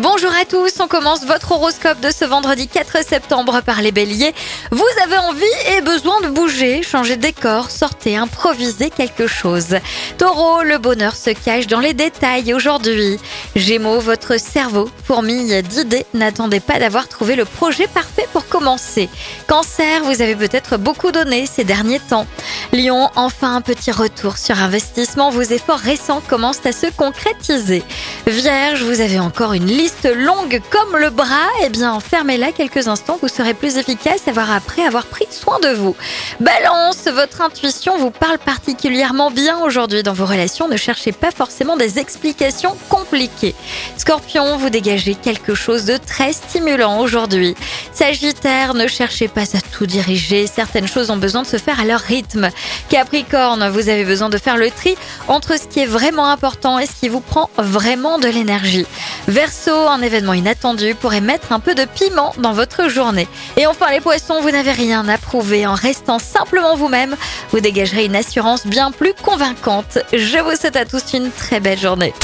Bonjour à tous, on commence votre horoscope de ce vendredi 4 septembre par les béliers. Vous avez envie et besoin de bouger, changer de décor, sortez, improviser quelque chose. Taureau, le bonheur se cache dans les détails aujourd'hui. Gémeaux, votre cerveau fourmille d'idées, n'attendez pas d'avoir trouvé le projet parfait pour commencer. Cancer, vous avez peut-être beaucoup donné ces derniers temps. Lion, enfin un petit retour sur investissement, vos efforts récents commencent à se concrétiser. Vierge, vous avez encore une liste longue comme le bras, fermez-la quelques instants, vous serez plus efficace après avoir pris soin de vous. Balance, votre intuition vous parle particulièrement bien aujourd'hui dans vos relations, ne cherchez pas forcément des explications compliquées. Scorpion, vous dégagez quelque chose de très stimulant aujourd'hui. Sagittaire, ne cherchez pas à tout diriger, certaines choses ont besoin de se faire à leur rythme. Capricorne, vous avez besoin de faire le tri entre ce qui est vraiment important et ce qui vous prend vraiment de l'énergie. Verseau, un événement inattendu pourrait mettre un peu de piment dans votre journée. Et enfin les poissons, vous n'avez rien à prouver. En restant simplement vous-même, vous dégagerez une assurance bien plus convaincante. Je vous souhaite à tous une très belle journée.